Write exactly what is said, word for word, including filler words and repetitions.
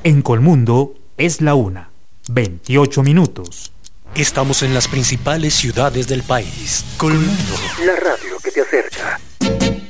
En Colmundo es la una, veintiocho minutos. Estamos en las principales ciudades del país. Colmundo, la radio que te acerca.